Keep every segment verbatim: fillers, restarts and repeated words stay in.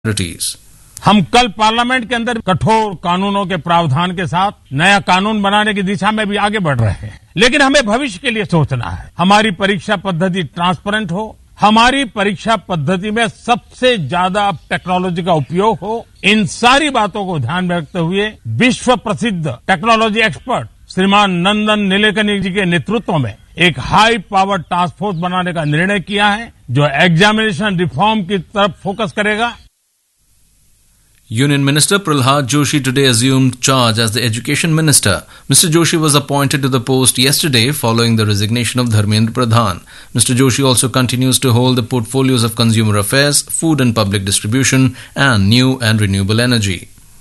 हम कल पार्लियामेंट के अंदर कठोर कानूनों के प्रावधान के साथ नया कानून बनाने की दिशा में भी आगे बढ़ रहे हैं, लेकिन हमें भविष्य के लिए सोचना है। हमारी परीक्षा पद्धति ट्रांसपेरेंट हो, हमारी परीक्षा पद्धति में सबसे ज्यादा टेक्नोलॉजी का उपयोग हो, इन सारी बातों को ध्यान में रखते हुए विश्व प्रसिद्ध टेक्नोलॉजी एक्सपर्ट श्रीमान नंदन नीलेकनी जी के नेतृत्व में एक हाई पावर टास्क फोर्स बनाने का निर्णय किया है, जो एग्जामिनेशन रिफॉर्म की तरफ फोकस करेगा। Union Minister Prahlad Joshi today assumed charge as the Education Minister. Mister Joshi was appointed to the post yesterday following the resignation of Dharmendra Pradhan. Mister Joshi also continues to hold the portfolios of Consumer Affairs, Food and Public Distribution and New and Renewable Energy.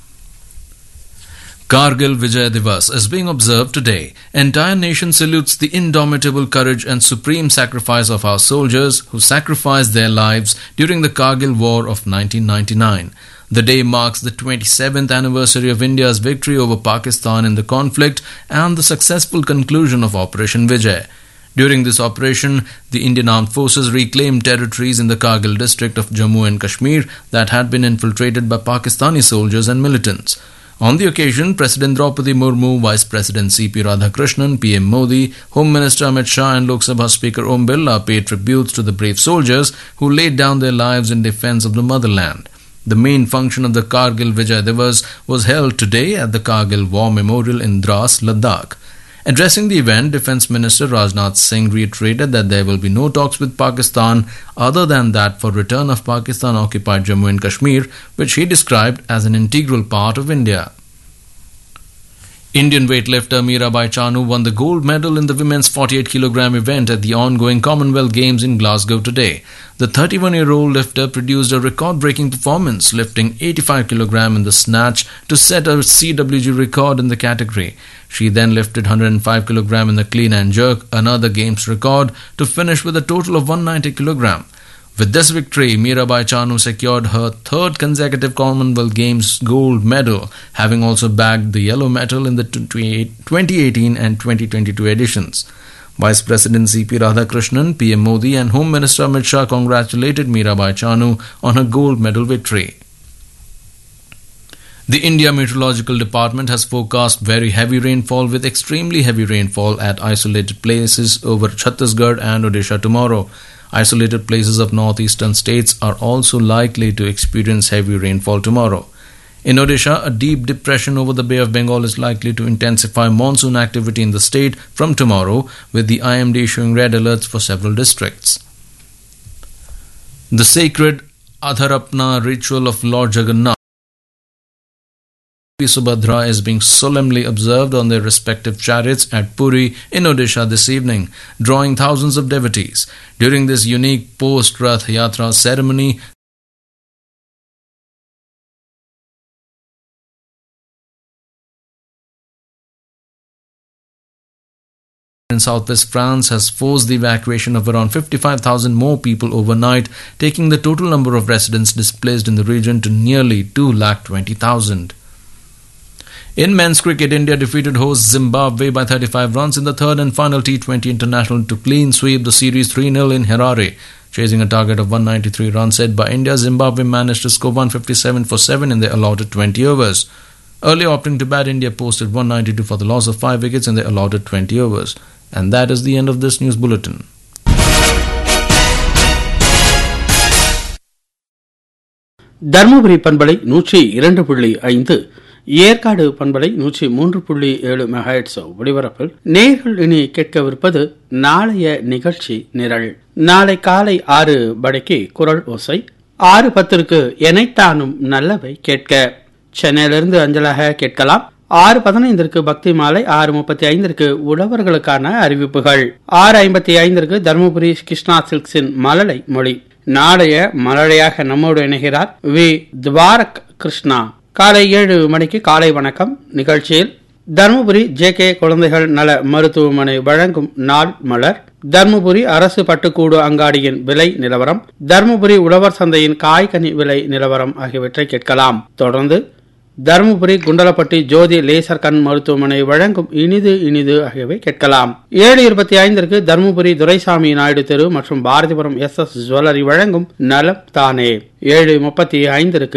Kargil Vijay Divas is being observed today. Entire nation salutes the indomitable courage and supreme sacrifice of our soldiers who sacrificed their lives during the Kargil War of nineteen ninety-nine. The day marks the twenty-seventh anniversary of India's victory over Pakistan in the conflict and the successful conclusion of Operation Vijay. During this operation, the Indian Armed Forces reclaimed territories in the Kargil district of Jammu and Kashmir that had been infiltrated by Pakistani soldiers and militants. On the occasion, President Draupadi Murmu, Vice President C P Radhakrishnan, P M Modi, Home Minister Amit Shah and Lok Sabha Speaker Om Birla paid tributes to the brave soldiers who laid down their lives in defence of the motherland. The main function of the Kargil Vijay Divas was held today at the Kargil War Memorial in Dras, Ladakh. Addressing the event, Defence Minister Rajnath Singh reiterated that there will be no talks with Pakistan other than that for return of Pakistan-occupied Jammu and Kashmir, which he described as an integral part of India. Indian weightlifter Mirabai Chanu won the gold medal in the women's forty-eight kilogram event at the ongoing Commonwealth Games in Glasgow today. The thirty-one-year-old lifter produced a record-breaking performance, lifting eighty-five kilograms in the snatch to set a C W G record in the category. She then lifted one hundred five kilograms in the clean and jerk, another Games record, to finish with a total of one hundred ninety kilograms. With this victory, Mirabai Chanu secured her third consecutive Commonwealth Games gold medal, having also bagged the yellow medal in the twenty eighteen and twenty twenty-two editions. Vice President C P Radhakrishnan, P M Modi and Home Minister Amit Shah congratulated Mirabai Chanu on her gold medal victory. The India Meteorological Department has forecast very heavy rainfall with extremely heavy rainfall at isolated places over Chhattisgarh and Odisha tomorrow. Isolated places of northeastern states are also likely to experience heavy rainfall tomorrow. In Odisha, a deep depression over the Bay of Bengal is likely to intensify monsoon activity in the state from tomorrow, with the I M D issuing red alerts for several districts. The sacred Adharapna ritual of Lord Jagannath Subhadra is being solemnly observed on their respective chariots at Puri in Odisha this evening, drawing thousands of devotees. During this unique post-Rath Yatra ceremony, in southwest France has forced the evacuation of around fifty-five thousand more people overnight, taking the total number of residents displaced in the region to nearly two lakh twenty thousand. In men's cricket, India defeated host Zimbabwe by thirty-five runs in the third and final T twenty International to clean sweep the series three nil in Harare. Chasing a target of one hundred ninety-three runs set by India, Zimbabwe managed to score one hundred fifty-seven for seven in their allotted twenty overs. Early opting to bat, India posted one hundred ninety-two for the loss of five wickets in their allotted twenty overs. And that is the end of this news bulletin. Dharmapuri பண்பலை நூற்றி இரண்டு புள்ளி ஐந்து, ஏற்காடு பண்பலை நூற்றி மூன்று புள்ளி ஏழு மெகாஹெர்ட்ஸ் ஒளிபரப்பில் நேர்கள் இனி கேட்கவிருப்பது நாளைய நிகழ்ச்சி நிரல். நாளை காலை ஆறு மணிக்கு குரல் ஓசை, ஆறு பத்திற்கு எனைத்தானும் நல்லவை கேட்க சென்னையிலிருந்து அஞ்சலாக கேட்கலாம். ஆறு பதினைந்திற்கு பக்தி மாலை, ஆறு முப்பத்தி ஐந்திற்கு உழவர்களுக்கான அறிவிப்புகள், ஆறு ஐம்பத்தி ஐந்திற்கு தர்மபுரி கிருஷ்ணா சில்க்ஸின் மழலை மொழி. நாளைய மழலையாக நம்மோடு இணைகிறார் வி துவாரக் கிருஷ்ணா. காலை ஏழு மணிக்கு காலை வணக்கம் நிகழ்ச்சியில் தர்மபுரி ஜே கே குழந்தைகள் நல மருத்துவமனை வழங்கும் நாள் மலர், தர்மபுரி அரசு பட்டுக்கூடு அங்காடியின் விலை நிலவரம், தர்மபுரி உழவர் சந்தையின் காய்கனி விலை நிலவரம் ஆகியவற்றை கேட்கலாம். தொடர்ந்து தர்மபுரி குண்டலப்பட்டி ஜோதி லேசர் கண் மருத்துவமனை வழங்கும் இனிது இனிது ஆகியவை கேட்கலாம். ஏழு இருபத்தி ஐந்திற்கு தர்மபுரி துரைசாமி நாயுடு தெரு மற்றும் பாரதிபுரம் எஸ் எஸ் ஜுவல்லரி வழங்கும் நலம் தானே. ஏழு முப்பத்தி ஐந்திற்கு